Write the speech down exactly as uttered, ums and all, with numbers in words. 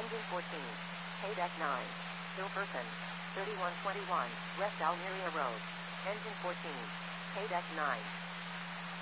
Engine fourteen. K nine. Hill person. thirty-one twenty-one, West Almeria Road. Engine fourteen. K nine.